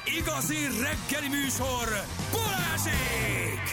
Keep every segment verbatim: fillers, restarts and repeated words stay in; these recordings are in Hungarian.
Igazi reggeli műsor, Balázsék!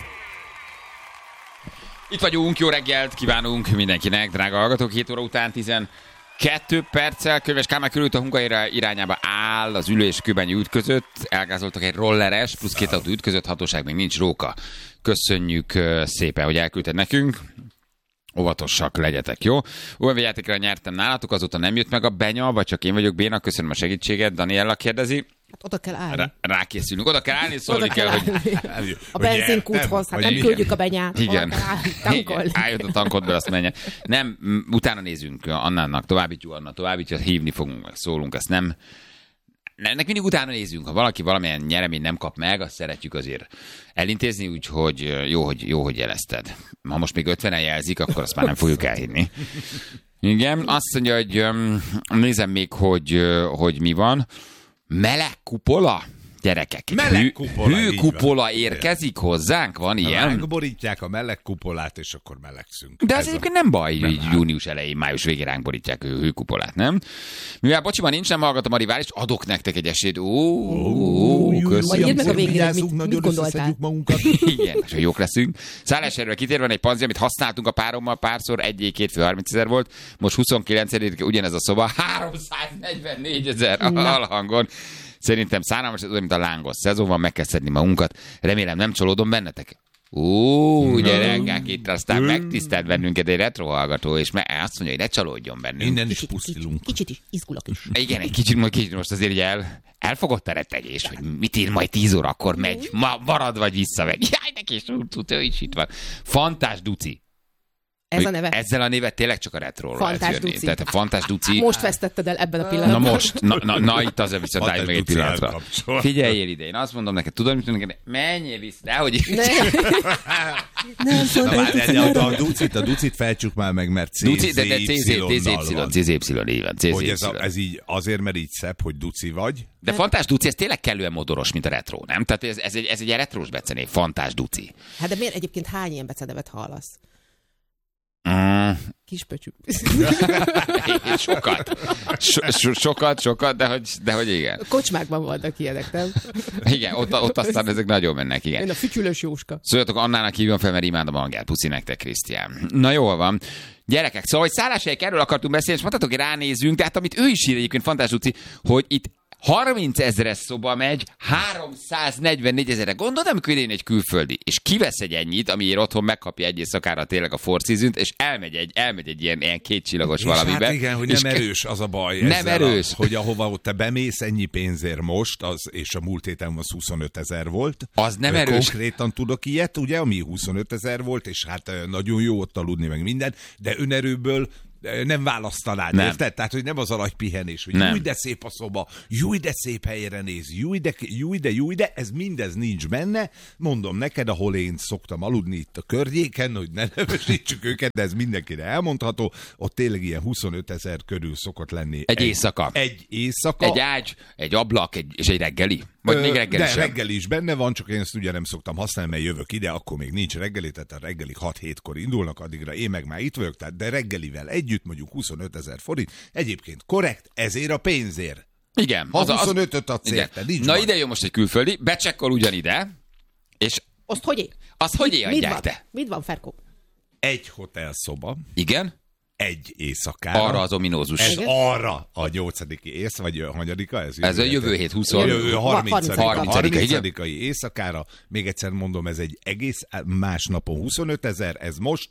Itt vagyunk, jó reggelt kívánunk mindenkinek, drága hallgatók, hét óra után tizenkettő perccel. Könyves Kálmán körült a Hungaira irányába áll az Ülő és Kőbányi út között. Elgázoltak egy rolleres, plusz két autó út között, hatóság még nincs, róka. Köszönjük szépen, hogy elküldted nekünk. Óvatosak legyetek, jó? Olyan játékra nyertem nálatok, azóta nem jött meg a benya, vagy csak én vagyok béna, köszönöm a segítséget. Daniella kérdezi. Hát oda kell állni. Rá, rákészülünk. Oda kell állni, szólni kell, kell hogy... A benzinkúthoz, hát nem igen. Küldjük a benyát. Igen. Tankolni. Álljött a tankodból, azt menjen. Nem, utána nézünk Annának, továbbítjuk Anna, továbbítjuk, hívni fogunk, meg szólunk, ezt nem... Ennek mindig utána nézünk, ha valaki valamilyen nyereményt nem kap meg, azt szeretjük azért elintézni, úgyhogy jó, hogy, jó, hogy jelezted. Ha most még ötvenen jelzik, akkor azt már nem fogjuk elhinni. Igen, azt mondja, hogy nézem még, hogy, hogy mi van. Meleg kupola? Gyerekek, meleg kupola, hű, hőkupola érkezik hozzánk, van ilyen? Ránkborítják a meleg kupolát, és akkor melegszünk. De ez, ez egyébként nem baj, hogy június elején, május végén ránk borítják a hőkupolát, nem? Mivel bocsiban nincs, nem hallgatom a rivális, adok nektek egy esélyt. Ó, köszönöm. Írd meg a végére, mit, mit gondoltál? Igen, és ha jók leszünk. Szálláshelyről kitérve egy panzi, amit használtunk a párommal párszor, egy-két fő harmincezer volt, most huszonkilencedikén ugyanez a szoba, háromszáznegyvennégyezer alhangon. Szerintem szánalmas, ez olyan, mint a lángos szezon van, meg kell szedni magunkat. Remélem nem csalódom bennetek. Ó, gyerekek, itt aztán megtisztelt bennünket egy retro hallgató, és me- azt mondja, hogy ne csalódjon bennünk. Innen is pusztilunk. Kicsit, kicsit is, izgulok is. Igen, egy kicsit, majd kicsit most azért el, elfogott a rettegés, hogy mit ír majd tíz órakor megy, ma marad vagy visszamegy. Jaj, neki is úgy, ő is itt van. Fantás Duci. Ez a neve? Ezzel a névet tényleg csak a retróról lehet jönni. Duci. Tehát a Fantás Duci... Most vesztetted el ebben a pillanatban. Na most, na, na, na itt az viszont állj meg egy pillanatra. Figyeljél ide, én azt mondom neked, tudod, mit mondom neked? Menjél vissza, de hogy... Ne. Nem Fantás A Ducit, a Ducit felcsuk már meg, mert C Z Y-nal de C Z Y, van. Hogy ez, a, ez így azért, mert így szebb, hogy Duci vagy. De Fantás Duci, ez tényleg kellően modoros, mint a retro, nem? Tehát ez, ez, egy, ez egy retrós becenév, Fantás Duci. Hát de miért egyébként hány ilyen becenevet hallasz? Mm. Kispöcsük. Sokat. So, so, sokat, sokat, de hogy, de hogy igen. Kocsmákban vannak ilyenek, nem? Igen, ott, ott aztán ezek nagyon mennek, igen. Én a fütyülős Jóska. Szóljatok Annának, hívjon fel, mert imádom a hangját. Puszi nektek, Krisztián. Na jól van. Gyerekek, szóval, hogy szálláshelyek, erről akartunk beszélni, és mondhatok, hogy ránézünk, de hát amit ő is ír egyébként, Fantás Duci, hogy itt harmincezeres szoba megy, háromszáznegyvennégy ezerre. Gondolod, amikor idején egy külföldi, és kivesz egy ennyit, amiért otthon megkapja egy éjszakára tényleg a Four Seasons, és elmegy egy, elmegy egy ilyen, ilyen kétcsillagos valamibe. Hát igen, hogy nem erős az a baj. Nem erős. A, hogy ahova te bemész ennyi pénzért most, az, és a múlt héten az huszonöt ezer volt. Az nem erős. Konkrétan tudok ilyet, ugye, ami huszonöt ezer volt, és hát nagyon jó ott aludni, meg minden, de önerőből nem választanád, nem. Érted? Tehát, hogy nem az a nagy pihenés, hogy júj, de szép a szoba, júj, de szép helyre néz, júj, de, júj, de, júj, de, ez mindez nincs benne. Mondom neked, ahol én szoktam aludni itt a környéken, hogy ne nevesítsük őket, de ez mindenkire elmondható, ott tényleg ilyen huszonöt ezer körül szokott lenni. Egy, egy éjszaka. Egy éjszaka. Egy ágy, egy ablak, egy, és egy reggeli. Vagy Ö, még reggeli De sem. reggeli is benne van, csak én ezt ugye nem szoktam használni, mert jövök ide, akkor még nincs reggeli, tehát a reggelik hat-hétkor indulnak, addigra én meg már itt vagyok, tehát de reggelivel együtt mondjuk huszonöt ezer forint. Egyébként korrekt, ezért a pénzért. Igen. Ha az, huszonötöt adsz érte, nincs Na van. Ide jön most egy külföldi, becsekkol ugyanide, és... Azt hogy éj? Azt hogy éj adják te? Mit van, Ferkó? Egy hotelszoba. Igen? Egy éjszakára. Arra az ominózus. Ez arra a nyolcadiki ész, vagy a hanyadika? Ez, ez a jövő hét huszonöt. Jövő harmincadika igen. éjszakára. Még egyszer mondom, ez egy egész más napon huszonöt ezer, ez most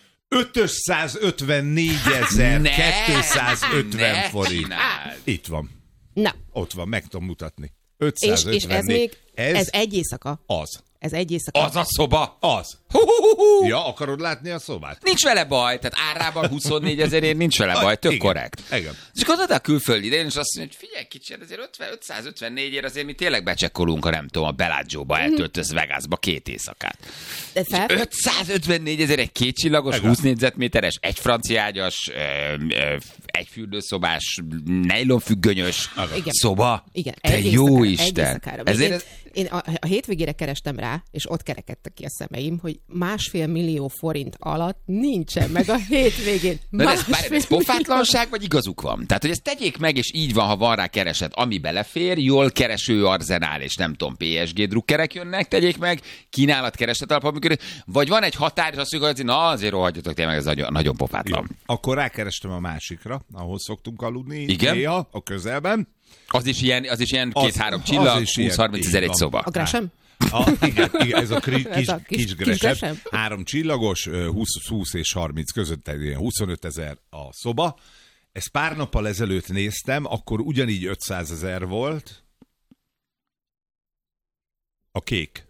ötszázötvennégyezer-kétszázötven forint. Itt van. Na. Ott van, meg tudom mutatni. ötszázötvennégy. És, és ez még, ez, ez egy éjszaka? Az. Ez egy éjszaka? Az a szoba? Az. Hú-hú-hú-hú. Ja, akarod látni a szobát? Nincs vele baj, tehát árában huszonnégy ezerért nincs vele baj, tök igen, korrekt. Igen. És akkor oda a külföldi idején, és azt mondja, hogy figyelj kicsit, azért ötszázötvennégyért azért mi tényleg becsekkolunk a nem tudom, a Bellagio-ba, eltöltöz Vegasba két éjszakát. De fel... ötszázötvennégy ezer egy kétcsillagos, húsz négyzetméteres, egy franciágyas, egy fürdőszobás, nejlonfüggönyös szoba. Igen, te egy jó éjszakára, Isten. Egy Ezért ez... Én a, a hétvégére kerestem rá, és ott kerekedtek ki a szemeim, hogy másfél millió forint alatt nincsen meg a hétvégén. De ez, bár, ez pofátlanság, vagy igazuk van? Tehát, hogy ezt tegyék meg, és így van, ha van rá kereset, ami belefér, jól kereső arzenál, és nem tudom, pé es gé drukkerek jönnek, tegyék meg, kínálat kereset alapon működik, vagy van egy határ, és azt mondjuk, hogy na, azért rohadjatok, tényleg ez nagyon, nagyon pofátlan. Jó. Akkor rákerestem a másikra, ahol szoktunk aludni. Igen? Néha, a közelben. Az is ilyen, az is ilyen két-három csillag, húsz-harminc ezer egy szoba. A Gresham? A, igen, igen, ez a kri, kis, Ez a kis- kis, kis kis Gresham. három csillagos, húsz, húsz és harminc között ilyen huszonöt ezer a szoba. Ezt pár nappal ezelőtt néztem, akkor ugyanígy ötszázezer volt. A kék.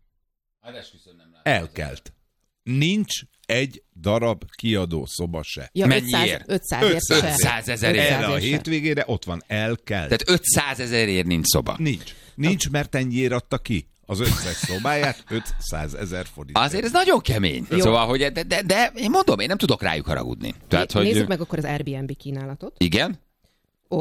Elkelt. Nincs egy darab kiadó szoba se. Ja, Mennyiért? ötszáz se. ötszáz ezerért. ötszáz Erre a se. hétvégére ott van, elkelt. Tehát ötszáz ezerért nincs szoba. Nincs. Nincs, mert ennyiért adta ki az összes szobáját, ötszáz ezer forint. Azért ez nagyon kemény. Jó. Szóval, hogy de, de, de én mondom, én nem tudok rájuk haragudni. Tehát, hogy... Nézzük meg akkor az Airbnb kínálatot. Igen? Ó,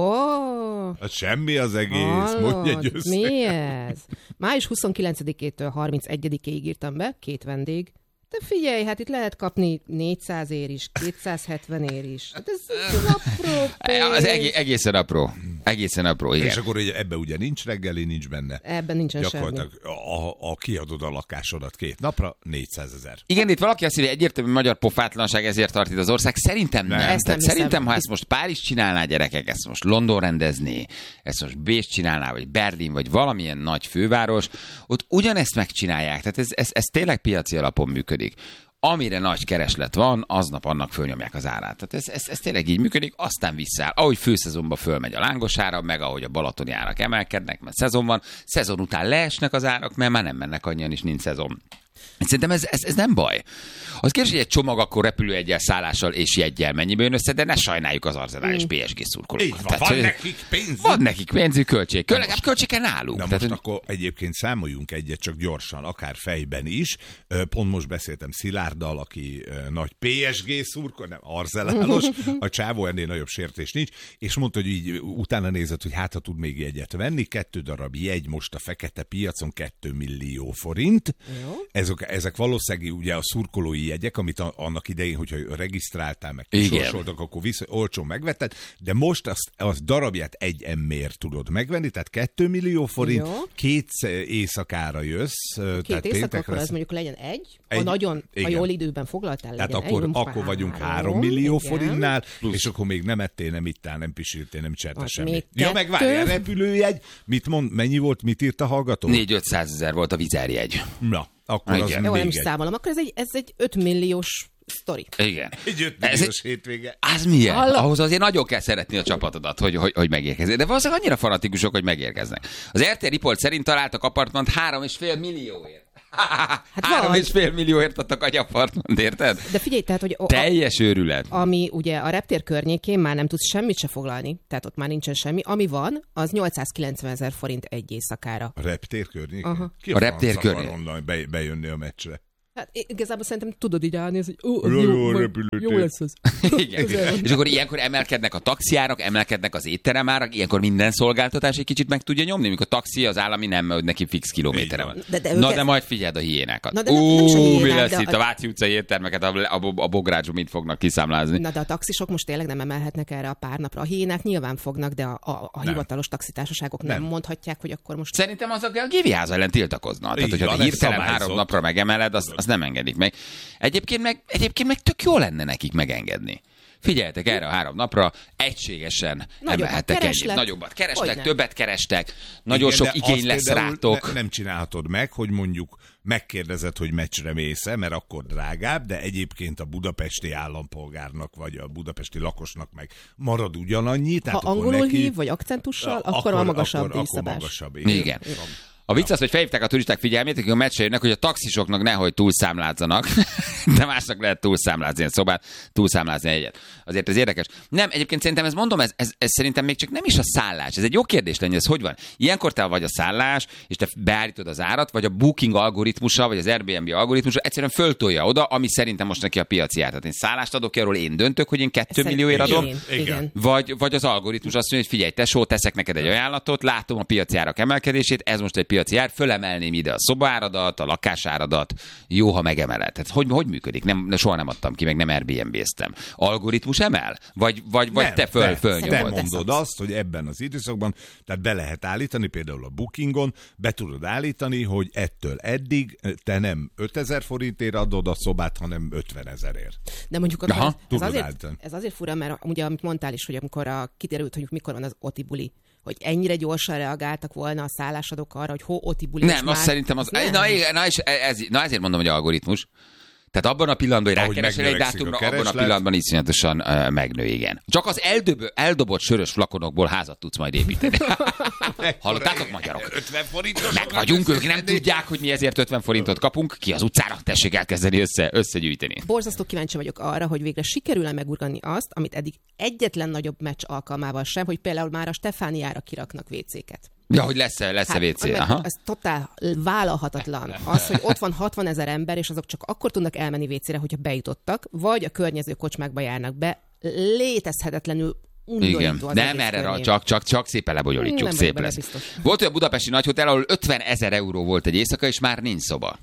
Hát semmi az egész, hallod, mondj egy össze. mi ez? május huszonkilencedikétől harmincegyedikéig írtam be, két vendég. De figyelj, hát itt lehet kapni négyszáz ér is, kétszázhetven ér is. Hát ez az apró pénz. Az egé- egészen apró. Egészen apró, igen. És akkor ugye ebbe ugye nincs reggeli, nincs benne. Ebben nincsen semmi. Gyakorlatilag a, a kiadod a lakásodat két napra, négyszázezer. Igen, itt valaki azt mondja, hogy egyértelmű magyar pofátlanság, ezért tart itt az ország. Szerintem nem. Nem. nem. Ezt Tehát nem hiszem. szerintem, ha ezt most Párizs csinálná, gyerekek, ezt most London rendezné, ezt most Bécs csinálná, vagy Berlin, vagy valamilyen nagy főváros, ott ugyanezt megcsinálják. Tehát ez, ez, ez tényleg piaci alapon működik. Amire nagy kereslet van, aznap annak fölnyomják az árát. Tehát ez, ez, ez tényleg így működik, aztán visszáll. Ahogy főszezonban fölmegy a lángos ára, meg ahogy a balatoni árak emelkednek, mert szezon van, szezon után leesnek az árak, mert már nem mennek annyian, is nincs szezon. Szerintem ez, ez, ez nem baj. Az kérdés, hogy egy csomag akkor repülőjeggyel, szállással és jeggyel mennyibe jön össze, de ne sajnáljuk az Arsenal és pé es gé szurkolókat. Így van, van nekik pénzük. Van nekik pénzük, költség. Legalább költség kell náluk. Na Tehát, most akkor egyébként számoljunk egyet csak gyorsan, akár fejben is. Pont most beszéltem Szilárddal, aki nagy pé es gé szurkoló, nem arzenálos, a csávó ennél nagyobb sértés nincs, és mondta, hogy így utána nézett, hogy hát ha tud még jegyet venni, kettő darab jegy most a fekete piacon kettő millió forint. Ezek, ezek valószínűleg ugye a szurkolói jegyek, amit a, annak idején, hogyha regisztráltál, meg kisorsoltak, akkor vissza, olcsón megvetted, de most azt, azt darabját egy emméért tudod megvenni, tehát kettő millió forint, Jó. két éjszakára jössz. Két éjszaka, akkor az mondjuk legyen egy, egy ha nagyon, igen. ha jól időben foglaltál, Tehát legyen akkor, egy, akkor három, vagyunk három millió igen. forintnál, és akkor még nem ettél, nem ittál, nem pisiltél, nem csertél Az semmit. még Ja, meg kettő. várjál, repülőjegy, mit mond, mennyi volt, mit írt a hallgató? négy-ötszázezer volt a vizerjegy. Na, akkor az Igen. Jó, nem még is egy. számolom, akkor ez egy, ez egy öt milliós sztori. Igen. Egy öt Ez milliós hétvége. Az milyen? Hallod? Ahhoz azért nagyon kell szeretni a csapatodat, hogy, hogy, hogy megérkezzék. De valószínűleg annyira fanatikusok, hogy megérkeznek. Az er té Report szerint találtak apartmant három és fél millióért. Hát három vagy. és fél millióért adtak egy apartmant, érted? De figyelj, tehát, hogy a, Teljes őrület. ami ugye a reptér környékén már nem tudsz semmit se foglalni, tehát ott már nincsen semmi. Ami van, az nyolcszázkilencven ezer forint egy éjszakára. A reptér környékén? Aha. Ki A reptér franc akar környékén. onnan be, bejönni a meccsre? Hát igazából szerintem tudod így állni, hogy ó, Jó, jó, jó, jó, repülőtér. jó lesz az. Igen. És akkor ilyenkor emelkednek a taxiárak, emelkednek az étteremárak, ilyenkor minden szolgáltatás egy kicsit meg tudja nyomni, mikor a taxi az állami nem, mert neki fix kilométere Így van. van. De- de Na őket- de majd figyeld a hiénákat. Na de nem- nem is a Ú, mi hiénák, lesz de itt a- a Váci utcai éttermeket, a, a, a Bográcsban mit fognak kiszámlázni? Na de a taxisok most tényleg nem emelhetnek erre a pár napra. A hiénák nyilván fognak, de a, a, a hivatalos taxitársaságok nem. Nem. mondhatják, hogy akkor most... Szerintem azok a géviház ellen tiltakoznak. Tehát, Így hogyha van, te ez hirtelen szabályozott. három napra megemeled, azt, azt nem engedik meg. Egyébként meg, egyébként meg tök jó lenne nekik megengedni. Figyeljetek erre a három napra, egységesen Nagyobbat emelhettek ennyit. kereslet. Nagyobbat kerestek, Hogyne. többet kerestek, nagyon Igen, sok de igény azt lesz például rátok. Ne, nem csinálhatod meg, hogy mondjuk megkérdezed, hogy meccsre mész-e, mert akkor drágább, de egyébként a budapesti állampolgárnak, vagy a budapesti lakosnak meg marad ugyanannyi. Ha Tehát akkor angolul neki, hív, vagy akcentussal, akkor, a magasabb akkor, akkor díjszabás. magasabb. Igen. A vicc az, hogy felhívták a turisták figyelmét, akik a meccsre jönnek, hogy a taxisoknak nehogy túlszámlázzanak. de másnak lehet túlszámlázni a szobát, túlszámlázni egyet. Azért ez érdekes. Nem, egyébként szerintem ez mondom, ez, ez, ez szerintem még csak nem is a szállás. Ez egy jó kérdés lenne, ez hogy van? Ilyenkor te vagy a szállás, és te beállítod az árat, vagy a Booking algoritmusa, vagy az Airbnb algoritmusa egyszerűen föltolja oda, ami szerintem most neki a piaci ár. Tehát én szállást adok ki, arról én döntök, hogy én kettő millióért adom. Igen, igen. Vagy, vagy az algoritmus azt mondja, hogy figyelj, tesó, teszek neked egy ajánlatot, látom a piaci árak emelkedését, ez most egy piaci ár, fölemelném ide a szobáradat, a lakásáradat, jó, ha megemeled. Tehát hogy, hogy működik? Nem, soha nem adtam ki, meg nem Airbnb-ztem. Algoritmus emel? Vagy, vagy, vagy nem, te föl, te, fölnyomod? te mondod azt, hogy ebben az időszakban, tehát be lehet állítani, például a Bookingon, be tudod állítani, hogy ettől eddig te nem ötezer forintért adod a szobát, hanem ötvenezerért. De mondjuk Aha, ez, azért, ez azért fura, mert ugye amit mondtál is, hogy amikor a, kiderült, hogy mikor van az oti buli, hogy ennyire gyorsan reagáltak volna a szállásadók arra, hogy ho oti buli. Nem, azt szerintem az... az na, igen, na, és ez, na ezért mondom, hogy algoritmus. Tehát abban a pillanatban, hogy rákeresel egy dátumra, a abban a pillanatban iszonyatosan uh, megnő, igen. Csak az eldöbö, eldobott sörös flakonokból házat tudsz majd építeni. Hallottátok, magyarok? ötven forintos. Meg vagyunk, ők nem tudják, hogy mi ezért ötven forintot kapunk. Ki az utcára, tessék elkezdeni össze, összegyűjteni. Borzasztó kíváncsi vagyok arra, hogy végre sikerül-e megurgani azt, amit eddig egyetlen nagyobb meccs alkalmával sem, hogy például már a Stefániára kiraknak vécéket. Ja, hogy lesz-e, lesz-e hát, vé cé. Aha. Ez totál vállalhatatlan. Az, hogy ott van hatvanezer ember, és azok csak akkor tudnak elmenni vécére, hogyha bejutottak, vagy a környező kocsmákba járnak be. Létezhetetlenül undorító. Igen, nem erre, csak, csak, csak szépen lebonyolítjuk, szép lesz. Biztos. Volt olyan budapesti nagyhotel, ahol ötven ezer euró volt egy éjszaka, és már nincs szoba.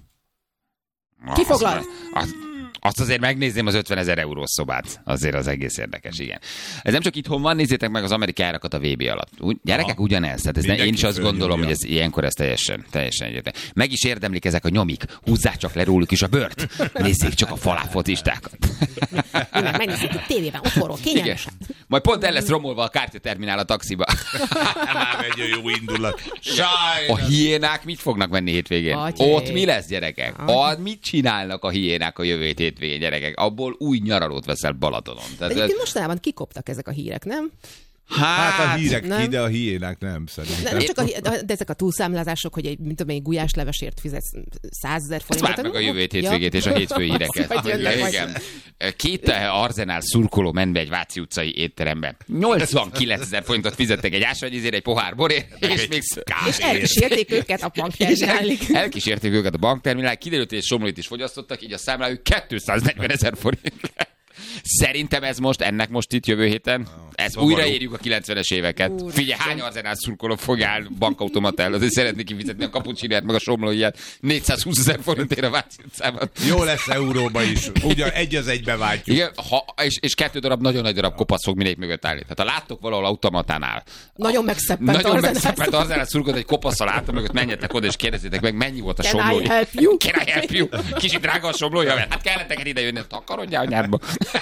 Ki foglal? Azt azért megnézném az ötven ezer eurós szobát. Azért az egész érdekes, igen. Ez nem csak itthon van, nézzétek meg az amerikai árakat a vé bé alatt. Úgy, gyerekek Aha. ugyanez. Tehát ez ne, én is azt gondolom, hogy ez ilyenkor ez teljesen, teljesen egyetlen. Meg is érdemlik ezek a nyomik. Húzzák csak le róluk is a bört. Nézzék csak a faláfocistákat. Megnézzük a tévében, otthonról, kényelmesen. Majd pont el lesz romolva a kártyaterminál a taxiba. Már egy jó indulat. A hiénák mit fognak menni hétvégén? Atyé. Ott mi lesz, gyerekek? A, mit csinálnak a hiénák a jövő hétvégén, gyerekek? Abból új nyaralót veszel Balatonon. Tehát, egyébként mostanában kikoptak ezek a hírek, nem? Hát, hát a hírek nem? Ki, de a hiénák nem szerintem. Nem, nem csak a, de ezek a túlszámlázások, hogy egy, mint tudom, egy gulyáslevesért fizetsz százezer forintot. Várd meg a jövő hétvégét ja. és a hétfő híreket. Igen. Két Arzenál szurkoló ment be egy Váci utcai étterembe. nyolcvankilencezer forintot fizettek egy ásványizére, egy pohár borért, és még és elkísérték őket a bankterminálig. Elkísérték őket a bankterminálig, kiderült, hogy egy somlóit is fogyasztottak, így a számlájuk kétszáznegyvenezer forint. Szerintem ez most, ennek most itt jövő héten, ez újraérjük a kilencvenes éveket. Úr, figyelj, hány Arzenál szurkoló fog áll bankautomatál, azért szeretnék kifizetni a kapucsinert, meg a somlóját négyszázhúszezer forintért a Váci utcában. Jó lesz euróba is, ugyan egy az egybe váltjuk. Igen, ha, és, és kettő darab, nagyon nagy darab kopasz fog minék mögött állni. Tehát ha láttok valahol automatánál. Nagyon megszeppent Nagyon megszeppent Arzenál szurkolót egy kopaszsal álltam mögött, menjetek oda és kérdezzétek meg, mennyi volt a somlója. Can I help you? Can I help you? Kicsit drága a somlója, hát kellett neked ide jönni, takarodjál a nyárba.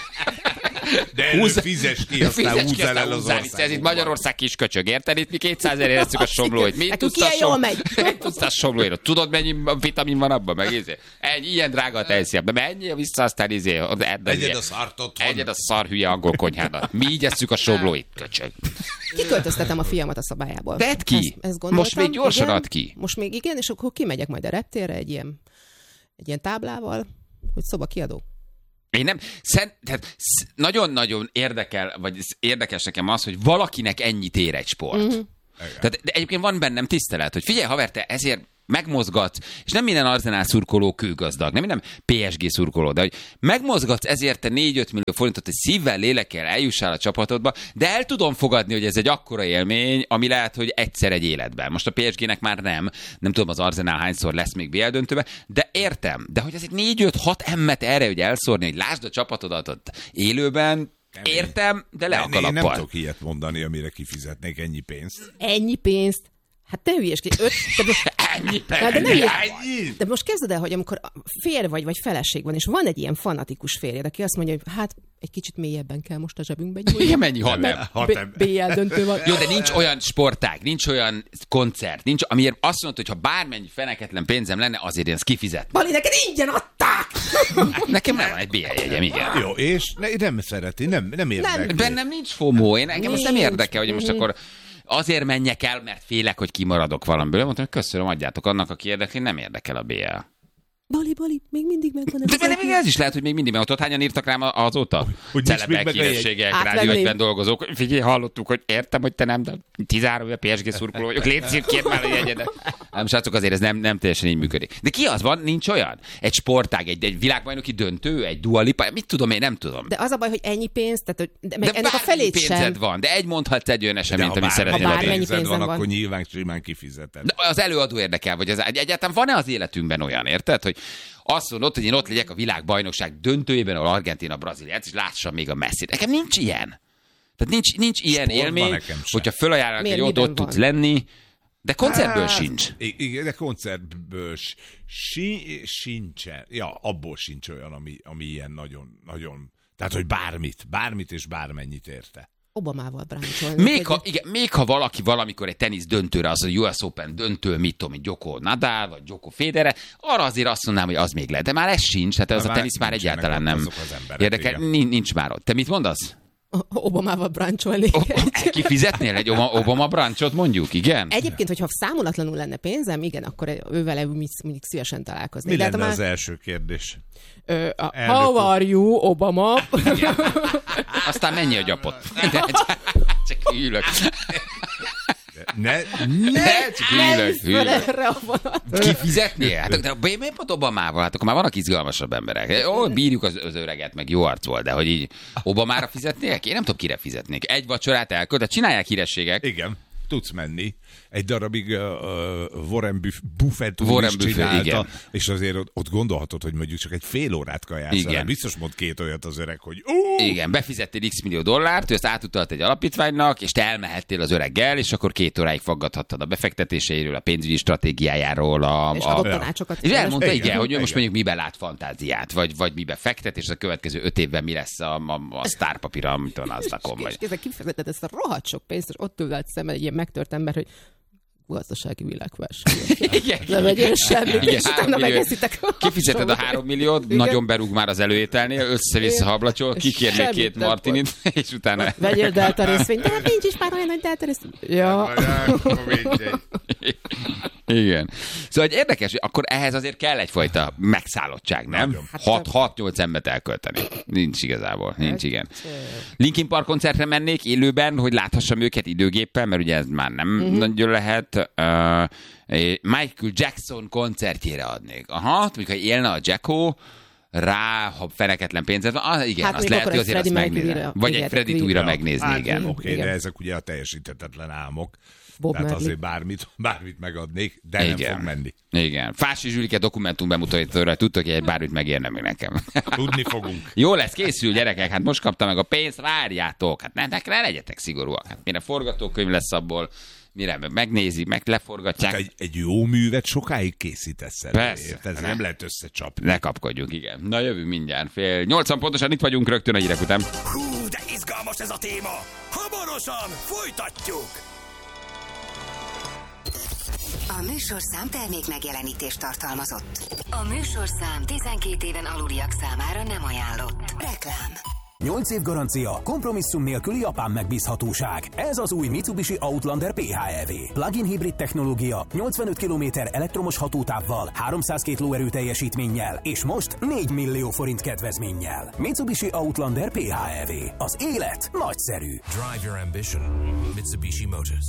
De húz, fizes ki, aztán fizes húzz el el az ország. Ez itt Magyarország kis köcsög, érted? Itt mi kétszázért érezzük a somlóit. Mit tudsz a somlóira? Tudod, mennyi vitamin van abban? Meg izé? Ennyi, ilyen drága a tejszél. De menjél vissza, aztán izé. Egyed a szart otthon. Egyed a szar hülye angol konyhádat. Mi így esszük a somlóit, köcsög. Kiköltöztetem a fiamat a szobájából. Vedd ki. Ezt, ezt most még gyorsan igen, ad ki. Most még igen, és akkor kimegyek majd a reptérre egy ilyen, egy ilyen táblával, hogy szoba kiadó. Én nem, szent, tehát nagyon-nagyon érdekel, vagy érdekes nekem az, hogy valakinek ennyit ér egy sport. Mm-hmm. Tehát, de egyébként van bennem tisztelet, hogy figyelj, haver, te ezért megmozgatsz, és nem minden Arzenál szurkoló kőgazdag, nem minden pé es gé szurkoló, de hogy megmozgatsz ezért te négy-öt millió forintot, hogy szívvel, lélekkel eljussál a csapatodba, de el tudom fogadni, hogy ez egy akkora élmény, ami lehet, hogy egyszer egy életben. Most a pé es gének már nem, nem tudom az Arzenál hányszor lesz még bé el döntőben, de értem, de hogy ez egy négy-öt-hat emmet erre, hogy elszórni, hogy lásd a csapatodat ott élőben, nem értem, de le a kalappal. Én nem tudok ilyet mondani, amire kifizetnék ennyi pénzt. Ennyi pénzt? Hát te hülyeskedj, öt... De... ennyi, de, de, ennyi. De most kezded el, hogy amikor férj vagy, vagy feleség van, és van egy ilyen fanatikus férjed, aki azt mondja, hogy hát egy kicsit mélyebben kell most a zsebünkbe gyújni. Igen, mennyi hat nem. bé el döntő van. Jó, de nincs olyan sportág, nincs olyan koncert, nincs, amiért azt mondod, hogy ha bármennyi feneketlen pénzem lenne, azért én ezt kifizet. Bali, neked ingyen adták! Nekem nem van egy bé el jegyem, igen. Jó, és ne, nem szereti, nem, nem érdekli. Nem, bennem nincs FOMO, én engem most nem érdekel, hogy most akkor azért menjek el, mert félek, hogy kimaradok valamiből. Mondtam, hogy köszönöm, adjátok annak, aki érdekli, nem érdekel a bé el. Bali, Bali, még mindig megvan ez. De még ez is lehet, hogy még mindig megvan. Ott hányan írtak rám azóta? Celebek, hírességek, Rádió egyben dolgozók. Figyelj, hallottuk, hogy értem, hogy te nem, de tizenhárom éve pé es gé szurkoló vagyok. Légy szív, kért már a jegyedet. Nem, srácok, azért ez nem, nem teljesen így működik. De ki az van? Nincs olyan? Egy sportág, egy, egy világbajnoki döntő, egy Dua Lipa, mit tudom én, nem tudom. De az a baj, hogy ennyi pénz, tehát hogy de meg de ennek a felét pénzed sem. van, de egy mondhatsz egy olyan eseményt, amit bár, szeretnél. ha bármennyi pénzed van, van, akkor nyilván simán kifizeted. De az előadó érdekel, vagy az egyáltalán van-e az életünkben olyan, érted, hogy azt mondod, hogy én ott legyek a világbajnokság döntőjében, ahol Argentína, Brazília, és lássam még a Messit. Nekem nincs ilyen. Tehát nincs, nincs ilyen Sportban élmény, hogyha fölajánlnak, hogy ott, ott tudsz lenni, de koncertből hát, sincs. Igen, de koncertből si, sincsen. Ja, abból sincs olyan, ami, ami ilyen nagyon, nagyon... Tehát, hogy bármit, bármit és bármennyit érte. Obamával bráncsolni. Még ha, igen, még ha valaki valamikor egy tenisz döntőre, az a u es Open döntő, mit tudom, Djoko Nadal, vagy Djoko Federer, arra azért azt mondanám, hogy az még lehet. De már ez sincs, tehát az a tenisz már egyáltalán nem érdekel. Nincs, nincs már ott. Te mit mondasz? Obamával brancsolni. Oh, kifizetnél egy Obama brancsot, mondjuk, igen? Egyébként, hogyha számolatlanul lenne pénzem, igen, akkor ővele mondjuk szívesen találkozni. Mi de lenne már... az első kérdés? Ö, a, how are you, Obama? Aztán mennyi a gyapot? Csak ülök. Ne, ne, csak ülök, ülök. Kifizetnél? Hát, de miért pont Obamával? Hát akkor már vannak izgalmasabb emberek. Ó, bírjuk az, az öreget, meg jó arc volt, de hogy így Obamára fizetnél? Én nem tudom, kire fizetnék. Egy vacsorát elkölt, de csinálják hírességek. Igen. Tudsz menni. Egy darabig uh, Warren Buffett úr Warren is Buffett, csinálta, igen. És azért ott, ott gondolhatod, hogy mondjuk csak egy fél órát kajálsz. Biztos mond két olyat az öreg, hogy ó! Igen, befizettél x millió dollárt, ő ezt átutalt egy alapítványnak, és te elmehettél az öreggel, és akkor két óráig faggathattad a befektetéseiről, a pénzügyi stratégiájáról. A, és a, adott tanácsokat. És elmondta, igen, igen, hogy igen. most mondjuk miben lát fantáziát, vagy, vagy miben fektet, és a következő öt évben mi lesz a, a, a sztárpapíra, amit a NASDAQ-on vagy. És kifizetett ezt a rohadt sok pénzt, és ott ül szemben egy ilyen megtört ember, hogy gazdasági világválság. Nem vegyél semmit, és utána megeszitek. Kifizeted a három milliót, igen. Nagyon berúg már az előételnél, össze-vissza hablacsol, kikérnél két Semmit martinit, és utána... Vegyél delta részvényt, de hát nincs is már olyan nagy delta részvény. Ja. Igen. Szóval hogy érdekes, hogy akkor ehhez azért kell egyfajta megszállottság, nem? hat-nyolc embert elkölteni. Nincs igazából, nincs, igen. Linkin Park koncertre mennék élőben, hogy láthassam őket időgéppel, mert ugye ez már nem mm-hmm. nagyon lehet. Uh, Michael Jackson koncertjére adnék. Aha, mondjuk, ha élne a Jacko, rá, ha feneketlen pénzed van, ah, igen, hát azt lehet, hogy azért azt megnézni. Vagy igen, egy Freddit újra megnézni, hát, igen. Oké, okay, de ezek ugye a teljesíthetetlen álmok. Bob Tehát Marley. azért bármit, bármit megadnék, de igen. nem fog menni. Igen. Fási Zsülike dokumentum bemutatóra tudtok, hogy egy bármit megérne még nekem. Tudni fogunk. Jó lesz, készül, gyerekek, hát most kaptam meg a pénzt, várjátok. Hát ne, ne, ne legyetek szigorúak. Hát mire forgatókönyv lesz abból, mire megnézik, meg leforgatják. Hát egy, egy jó művet sokáig készítesz el. Persze. Ez nem lehet összecsapni. Ne kapkodjunk, igen. Na jövünk mindjárt. Fél nyolcan pontosan itt vagyunk rögtön a hírek után. Hú, de izgalmas ez a téma. Hamarosan folytatjuk. A műsorszám termék megjelenítést tartalmazott. A műsorszám tizenkét éven aluliak számára nem ajánlott. Reklám. nyolc év garancia, kompromisszum nélküli japán megbízhatóság. Ez az új Mitsubishi Outlander pé há é vé. Plug-in hibrid technológia, nyolcvanöt kilométer elektromos hatótávval, háromszázkettő lóerő teljesítménnyel, és most négy millió forint kedvezménnyel. Mitsubishi Outlander pé há é vé. Az élet nagyszerű. Drive your ambition. Mitsubishi Motors.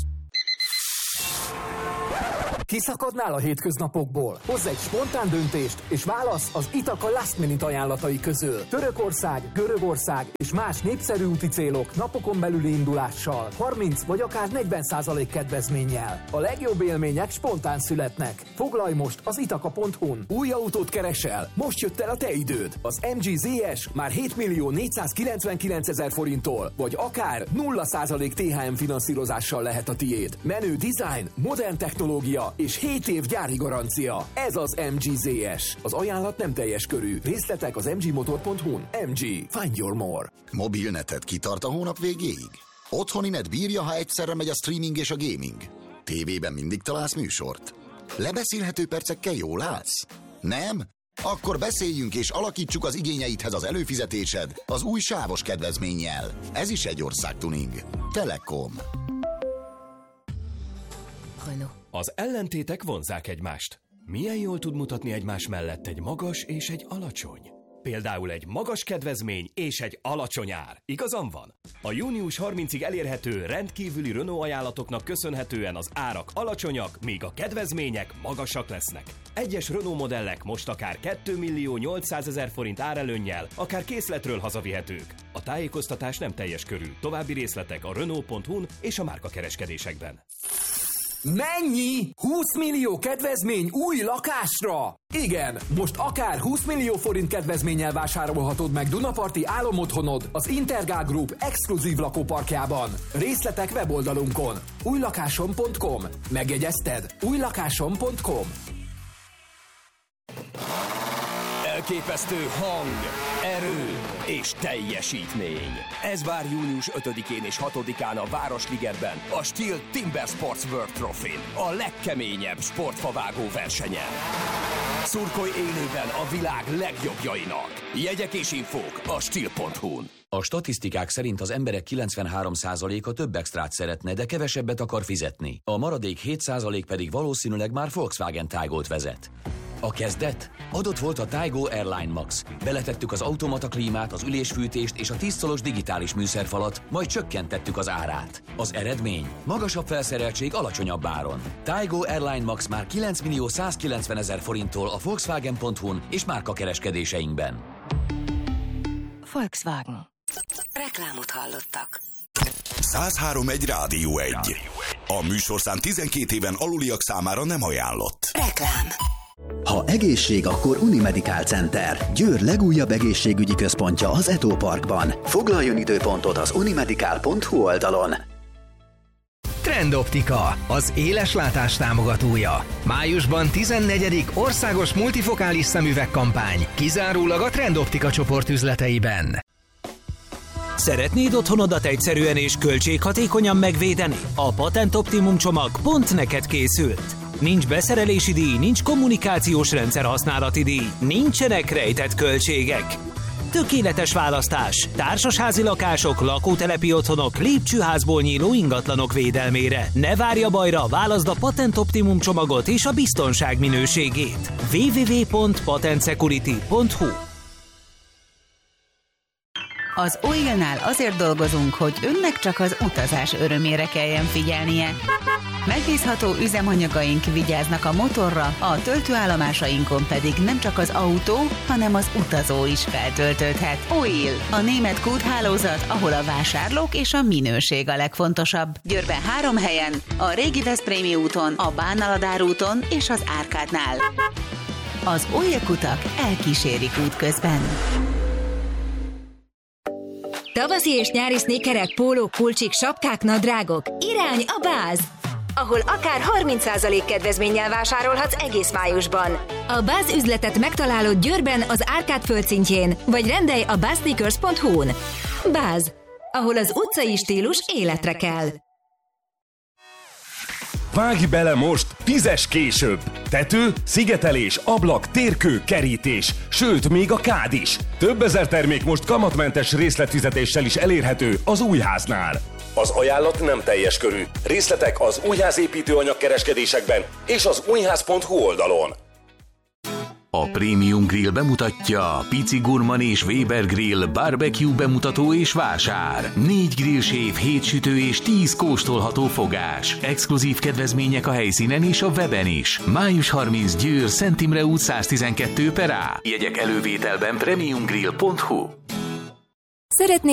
Kiszakadnál a hétköznapokból? Hozz egy spontán döntést, és válasz az Itaka Last Minute ajánlatai közül. Törökország, Görögország és más népszerű úti célok napokon belüli indulással, harminc vagy akár negyven százalék kedvezménnyel. A legjobb élmények spontán születnek. Foglalj most az itaka pont hu-n. Új autót keresel? Most jött el a te időd. Az em gé zé es már hét millió négyszázkilencvenkilencezer forinttól, vagy akár nulla százalék té há em finanszírozással lehet a tiéd. Menő design, modern technológia és hét év gyári garancia. Ez az em gé zé es. Az ajánlat nem teljes körű. Részletek az em gé motor pont hu-n. em gé. Find your more. Mobilneted kitart a hónap végéig? Otthoni net bírja, ha egyszerre megy a streaming és a gaming? Tévében mindig találsz műsort? Lebeszélhető percekkel jól állsz? Nem? Akkor beszéljünk és alakítsuk az igényeidhez az előfizetésed az új sávos kedvezménnyel. Ez is egy országtuning. Telekom. Renault. Az ellentétek vonzzák egymást. Milyen jól tud mutatni egymás mellett egy magas és egy alacsony? Például egy magas kedvezmény és egy alacsony ár. Igazam van? A június harmincadikáig elérhető rendkívüli Renault ajánlatoknak köszönhetően az árak alacsonyak, míg a kedvezmények magasak lesznek. Egyes Renault modellek most akár kétmillió nyolcszázezer forint árelőnnyel, akár készletről hazavihetők. A tájékoztatás nem teljes körű. További részletek a Renault pont hu-n és a márkakereskedésekben. Mennyi? húsz millió kedvezmény új lakásra? Igen, most akár húsz millió forint kedvezménnyel vásárolhatod meg Dunaparti álomotthonod az Intergál Group exkluzív lakóparkjában. Részletek weboldalunkon. újlakásom pont com. Megjegyezted? újlakásom pont com. Elképesztő hang, erő és teljesítmény. Ez vár június ötödikén és hatodikán a Városligetben, a Steel Timber Sports World Trophy-n, a legkeményebb sportfavágó versenyen. Szurkolj élőben a világ legjobbjainak. Jegyek és infók a steel pont hu-n. A statisztikák szerint az emberek kilencvenhárom százaléka több extrát szeretne, de kevesebbet akar fizetni. A maradék hét százalék pedig valószínűleg már Volkswagen Taygot vezet. A kezdet? Adott volt a Taygo Airline Max. Beletettük az automata klímát, az ülésfűtést és a tíz szolos digitális műszerfalat, majd csökkentettük az árát. Az eredmény? Magasabb felszereltség alacsonyabb áron. Taygo Airline Max már kilenc millió százkilencvenezer forinttól a Volkswagen pont hu-n és márkakereskedéseinkben. Volkswagen. Reklámot hallottak. százhárom egy Rádió egy. A műsorszám tizenkét éven aluliak számára nem ajánlott. Reklám. Ha egészség, akkor Unimedical Center, Győr legújabb egészségügyi központja az Eto Parkban. Foglaljon időpontot az unimedical pont hu oldalon. Trendoptika, az éleslátás támogatója. Májusban tizennegyedik országos multifokális szemüvegkampány, kizárólag a Trendoptika csoport üzleteiben. Szeretnéd otthonodat egyszerűen és költséghatékonyan megvédeni? A Patent Optimum csomag pont neked készült. Nincs beszerelési díj, nincs kommunikációs rendszer használati díj, nincsenek rejtett költségek. Tökéletes választás, társasházi lakások, lakótelepi otthonok, lépcsőházból nyíló ingatlanok védelmére. Ne várj a bajra, válaszd a Patent Optimum csomagot és a biztonság minőségét. double-u double-u double-u pont patent security pont hu. Az Oilnál azért dolgozunk, hogy önnek csak az utazás örömére kelljen figyelnie. Megbízható üzemanyagaink vigyáznak a motorra, a töltőállomásainkon pedig nem csak az autó, hanem az utazó is feltöltődhet. Oil, a német kúthálózat, ahol a vásárlók és a minőség a legfontosabb. Győrben három helyen, a régi Veszprémi úton, a Bánnaladár úton és az Árkádnál. Az Oil kutak elkísérik útközben. Tavaszi és nyári sznékerek, pólók, pulcsik, sapkák, nadrágok. Irány a Báz, ahol akár harminc százalék kedvezménnyel vásárolhatsz egész májusban. A Báz üzletet megtalálod Győrben az Árkád földszintjén, vagy rendelj a báz sneakers pont hu-n. Báz, ahol az utcai stílus életre kell. Vágj bele most, fizes később! Tető, szigetelés, ablak, térkő, kerítés, sőt, még a kád is. Több ezer termék most kamatmentes részletfizetéssel is elérhető az Újháznál. Az ajánlat nem teljes körű. Részletek az újházépítőanyag kereskedésekben és az újház pont hu oldalon. A Premium Grill bemutatja Pici Gurman és Weber Grill barbecue bemutató és vásár. Négy grillsév, hét sütő és tíz kóstolható fogás. Exkluzív kedvezmények a helyszínen és a weben is. május harmincadika Győr, Szent Imre út száztizenkettő per A. Jegyek elővételben premium grill pont hu. Szeretné